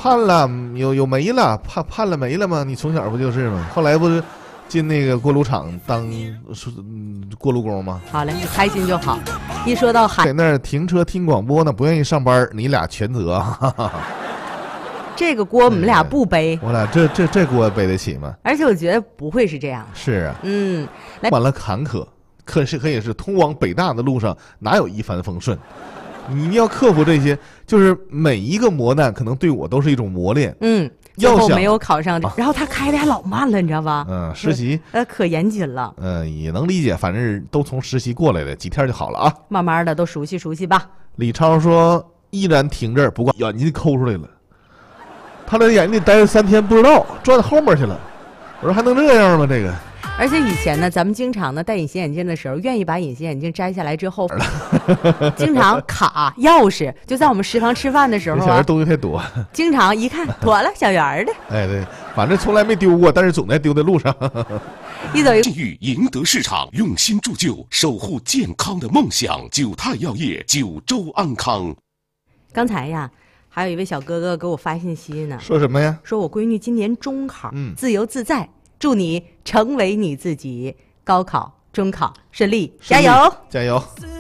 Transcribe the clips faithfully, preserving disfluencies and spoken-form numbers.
判了，有有没了，判判了没了吗？你从小不就是吗？后来不是进那个锅炉厂当嗯锅炉工吗？ 好嘞，你开心就好。一说到孩在那儿停车听广播呢，不愿意上班，你俩全责。哈哈这个锅我们俩不背， 我俩这这这锅背得起吗？ 而且我觉得不会是这样。 是啊， 嗯，来， 满了坎坷，可是可也是通往北大的路上哪有一帆风顺？你要克服这些，就是每一个磨难，可能对我都是一种磨练。 嗯，最后没有考上，然后他开的还老慢了，你知道吧？ 嗯，实习呃可严谨了。 嗯，也能理解，反正都从实习过来的，几天就好了啊。 慢慢的都熟悉熟悉吧。 李超说依然停这儿，不过眼睛抠出来了。他那眼睛里待了三天，不知道转到后面去了。我说还能这样吗？这个。 而且以前呢，咱们经常呢戴隐形眼镜的时候，愿意把隐形眼镜摘下来之后，经常卡钥匙，就在我们食堂吃饭的时候啊， 小人东西太多， 经常一看妥了，小圆的。 哎对，反正从来没丢过，但是总在丢在路上。 一走一信誉赢得市场，用心铸就，守护健康的梦想。九泰药业，九州安康。 刚才呀。还有一位小哥哥给我发信息呢， 说什么呀？ 说我闺女今年中考， 嗯， 自由自在，祝你成为你自己，高考、中考顺利，加油， 加油！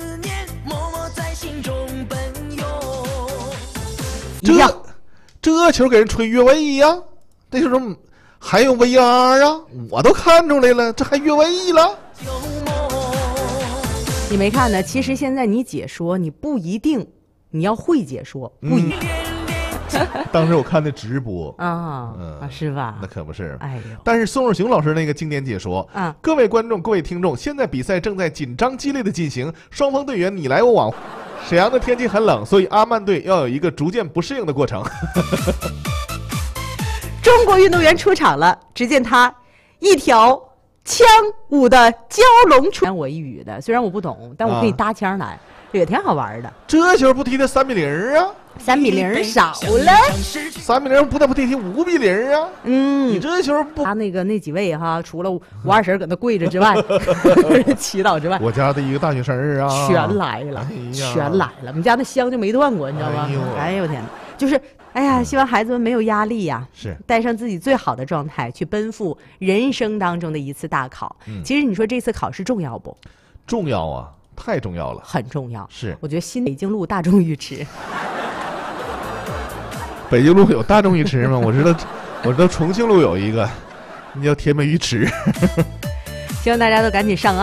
这这球给人吹越位呀，这时候还有 V R 啊，我都看出来了，这还越位了。 你没看呢？其实现在你解说，你不一定。你要会解说，不一定。 嗯、当时我看的直播啊、嗯，啊，是吧？ 那可不是。 哎呦！ 但是宋若雄老师那个经典解说， 啊， 各位观众、各位听众，现在比赛正在紧张激烈的进行，双方队员你来我往。沈阳的天气很冷，所以阿曼队要有一个逐渐不适应的过程。 中国运动员出场了，只见他一条枪舞的蛟龙出，我一语的，虽然我不懂，但我可以搭腔来。啊也挺好玩的， 这球不踢的三比零啊， 三比零少了， 三比零不得不踢踢五比零啊， 嗯， 你这球不， 他那个那几位哈，除了吴二婶搁那跪着之外，祈祷之外， 我家的一个大学生啊， 全来了，哎、全来了，我们家那香就没断过，你知道吗？哎呦我天，就是哎呀，希望孩子们没有压力呀、啊， 是带上自己最好的状态去奔赴人生当中的一次大考。嗯、其实你说这次考试重要不？ 重要啊。太重要了， 很重要。 是， 我觉得新北京路大众浴池， 北京路有大众浴池吗？我知道，我知道重庆路有一个，那叫甜美浴池。 希望大家都赶紧上岸。